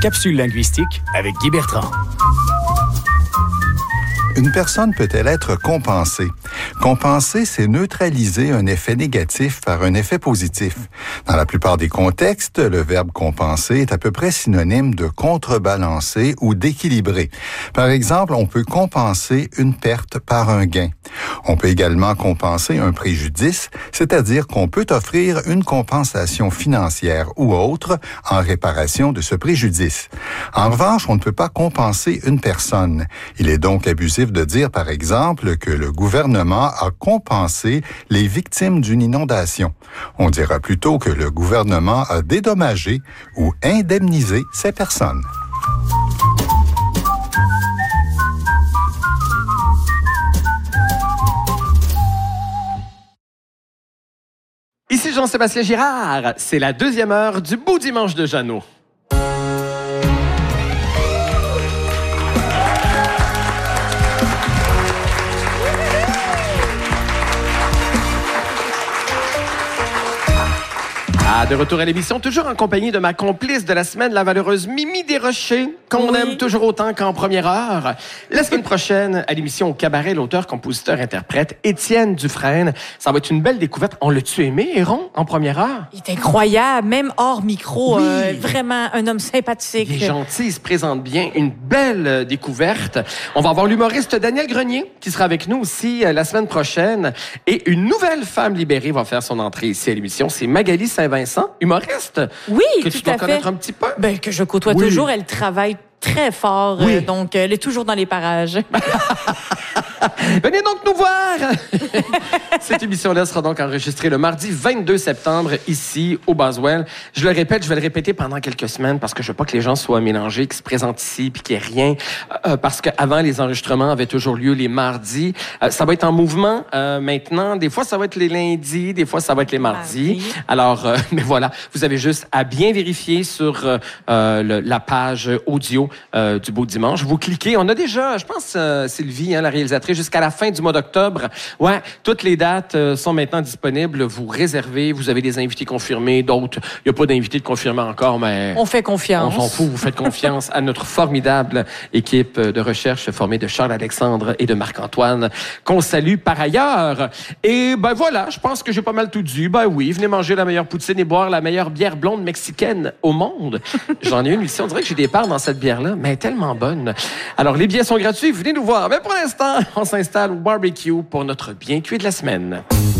Capsule linguistique avec Guy Bertrand. Une personne peut-elle être compensée? Compenser, c'est neutraliser un effet négatif par un effet positif. Dans la plupart des contextes, le verbe compenser est à peu près synonyme de contrebalancer ou d'équilibrer. Par exemple, on peut compenser une perte par un gain. On peut également compenser un préjudice, c'est-à-dire qu'on peut offrir une compensation financière ou autre en réparation de ce préjudice. En revanche, on ne peut pas compenser une personne. Il est donc abusif de dire, par exemple, que le gouvernement a compensé les victimes d'une inondation. On dira plutôt que le gouvernement a dédommagé ou indemnisé ces personnes. Ici Jean-Sébastien Girard, c'est la deuxième heure du beau dimanche de Jeannot. De retour à l'émission, toujours en compagnie de ma complice de la semaine, la valeureuse Mimi Desrochers, qu'on aime toujours autant qu'en première heure. La semaine prochaine, à l'émission au cabaret, l'auteur, compositeur, interprète, Étienne Dufresne. Ça va être une belle découverte. On l'a-tu aimé, Héron, en première heure? Il est incroyable, même hors micro. Oui. Vraiment un homme sympathique. Il est gentil, il se présente bien. Une belle découverte. On va avoir l'humoriste Daniel Grenier, qui sera avec nous aussi la semaine prochaine. Et une nouvelle femme libérée va faire son entrée ici à l'émission. C'est Magali Saint-Vincent, humoriste. Oui, que tout tu dois à fait. Connaître un petit peu. Ben, que je côtoie toujours. Elle travaille très fort, donc elle est toujours dans les parages. Venez donc nous voir! Cette émission-là sera donc enregistrée le mardi 22 septembre, ici, au Boswell. Je le répète, je vais le répéter pendant quelques semaines parce que je veux pas que les gens soient mélangés, qu'ils se présentent ici puis qu'il n'y ait rien. Parce qu'avant, les enregistrements avaient toujours lieu les mardis. Ça va être en mouvement maintenant. Des fois, ça va être les lundis, des fois, ça va être les mardis. Alors, mais voilà, vous avez juste à bien vérifier sur la page audio du Beau Dimanche. Vous cliquez. On a déjà, je pense, Sylvie, la réalisatrice, jusqu'à la fin du mois d'octobre. Ouais, toutes les dates sont maintenant disponibles. Vous réservez, vous avez des invités confirmés, d'autres, il n'y a pas d'invités de confirmés encore, mais... On fait confiance. On s'en fout, vous faites confiance à notre formidable équipe de recherche formée de Charles-Alexandre et de Marc-Antoine, qu'on salue par ailleurs. Et ben voilà, je pense que j'ai pas mal tout dit. Ben oui, venez manger la meilleure poutine et boire la meilleure bière blonde mexicaine au monde. J'en ai une ici, on dirait que j'ai des parts dans cette bière-là, mais elle est tellement bonne. Alors, les billets sont gratuits, venez nous voir. Mais pour l'instant, on s'installe au barbecue pour notre bien cuit de la semaine.